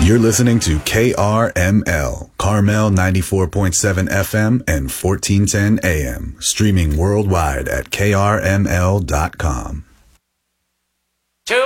You're listening to KRML, Carmel 94.7 FM and 1410 AM, streaming worldwide at krml.com.